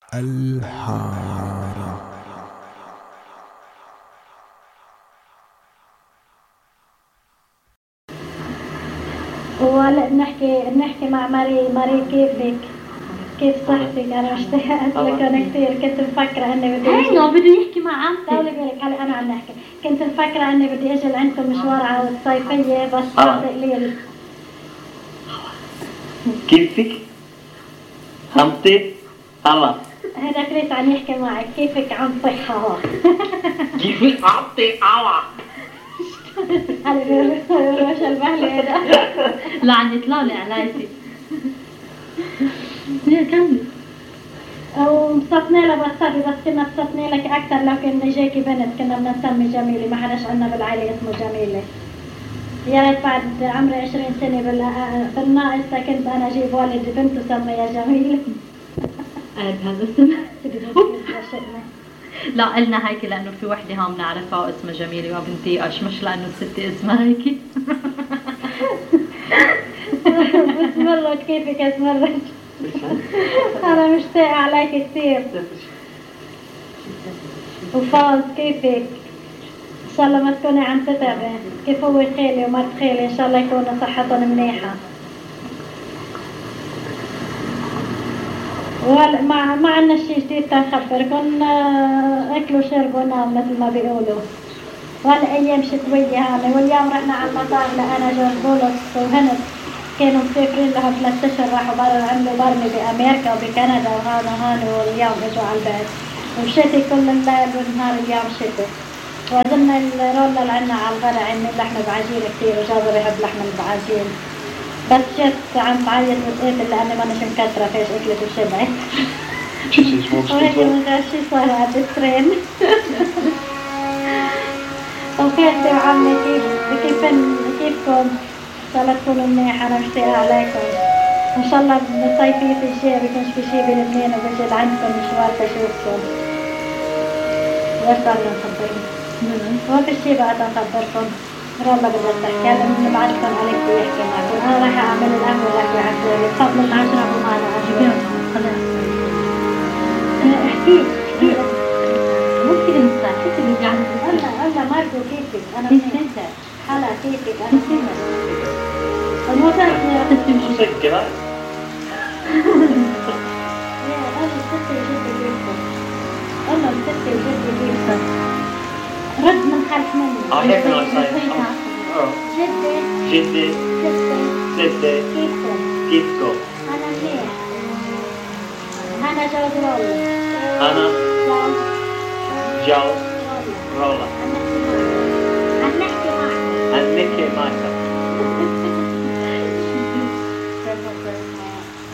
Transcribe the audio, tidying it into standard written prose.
الحارة. وهلا بنحكي مع ماري كيف صحتك؟ انا اشتقت لكم كثير. كنت مفكره اني بدي هينو بده يحكي مع عمتي. طولي بالك هلا انا عم نحكي. كنت مفكره اني بدي اجي لعندكم مشوار على الصيفيه بس بعد قليل. كيفك؟ عمتي؟ الله هذا كريس عم يحكي معك. كيفك عمتي حوا؟ كيفك عمتي؟ الله هلا بيروش البهلة هذا. لا عم يطلع لي علايتي. يا كملي. وانبسطنا لها بس كنا انبسطنا لك اكثر لو كنا جاكي بنت. كنا بدنا نسمي جميله. ما حداش عندنا بالعائله اسمه جميله. يا ريت بعد عمري 20 سنه بالناقص كنت انا اجيب والد بنت وسميها جميله. بهذا السن. لا قلنا هيك لانه في وحده هون بنعرفها اسمها جميله وبنتي مش لانه الست اسمها هيك. بسمرك كيفك اسمرك؟ انا مشتاقه عليك كثير. وفاز كيفك؟ ان شاء الله ما تكوني عم تتعبي. كيف هو خالي ومرت خالي؟ ان شاء الله يكونوا صحتهم منيحه. ما عنا شيء جديد تنخبركم. اكلوا شربوا نام مثل ما بيقولوا. والأيام شتوية هاني. واليوم رحنا على المطار لأنا جورج بولس وهند كانوا مسافرين لهم 3 أشهر. راحوا عملوا برمي بأمريكا وبكندا وهذا واليوم اجوا على البيت. ومشيتي كل الليل والنهار اليوم شتي. وعزمنا الرولا اللي عنا على الغداء. عمي لحمة بعجين كثير وجابر يحب لحمة بعجين. بس جت عم تعيط وتقاتل لأني مانيش مكترة فيش أكلت وشبعت. وهيك من غير شي صار على الترين. وخيرتي وعمي كيفكم؟ إن شاء الله تكونوا منيح. أنا مشتاقة عليكم. إن شاء الله بالصيفية الجاية بيكونش في شي بلبنان وبجي لعندكم مشوار بشوفكم. ليش بدنا نخبركم؟ ما في شي بقى تنخبركم. والله بدنا نحكي. هلا بنبعتكم عليك ويحكي معكم. أنا رايحة أعمل القهوة لك وعسولي. تفضلوا معي اشربوا معنا قهوة. احكي مو كثير مستعد. كيف بدي اعمل؟ الله ماركو كيفك؟ أنا منيح. حلا كيفك؟ أنا منيح. الموضوع مسكرة؟ يا أنا ستي وجدي كيفكم؟ أنا ستي وجدي كيفكم؟ رد من حرف مني. هيك جدي ستي كيفكم؟ أنا منيح. أنا جوز رولا. أنا جوز رولا. عم نحكي معك.